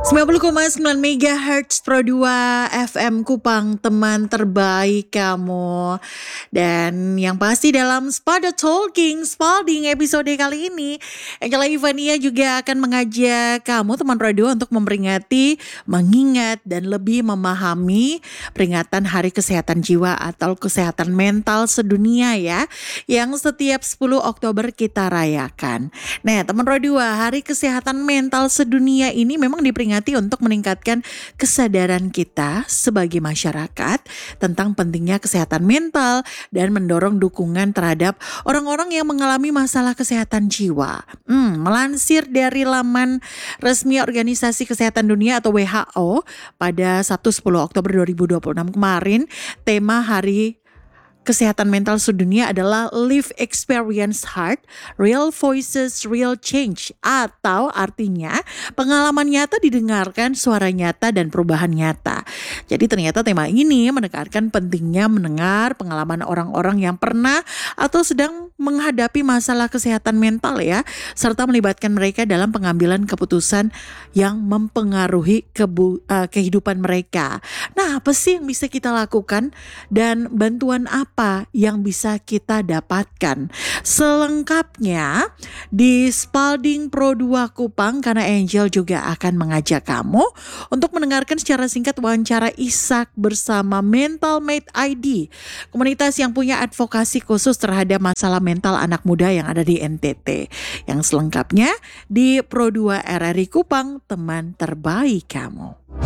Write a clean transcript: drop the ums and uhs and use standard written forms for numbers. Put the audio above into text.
90,9 MHz Pro 2 FM Kupang, teman terbaik kamu. Dan yang pasti dalam Spada Talking Spalding episode kali ini, Angela Ivania juga akan mengajak kamu teman Pro 2 untuk memperingati, mengingat dan lebih memahami peringatan Hari Kesehatan Jiwa atau Kesehatan Mental Sedunia ya, yang setiap 10 Oktober kita rayakan. Nah, teman Pro 2, Hari Kesehatan Mental Sedunia ini memang diperingati untuk meningkatkan kesadaran kita sebagai masyarakat tentang pentingnya kesehatan mental dan mendorong dukungan terhadap orang-orang yang mengalami masalah kesehatan jiwa. Melansir dari laman resmi Organisasi Kesehatan Dunia atau WHO pada Sabtu 10 Oktober 2026 kemarin, tema Hari Kesehatan Mental Sedunia adalah Live Experience Heart, Real Voices, Real Change. Atau artinya pengalaman nyata didengarkan, suara nyata dan perubahan nyata. Jadi ternyata tema ini menekankan pentingnya mendengar pengalaman orang-orang yang pernah atau sedang menghadapi masalah kesehatan mental ya. Serta melibatkan mereka dalam pengambilan keputusan yang mempengaruhi kehidupan mereka. Nah, apa sih yang bisa kita lakukan dan bantuan apa yang bisa kita dapatkan? Selengkapnya di Spalding Pro 2 Kupang, karena Angel juga akan mengajak kamu untuk mendengarkan secara singkat wawancara Ishak bersama Mental Mate ID, komunitas yang punya advokasi khusus terhadap masalah mental anak muda yang ada di NTT. Yang selengkapnya di Pro 2 RRI Kupang, teman terbaik kamu.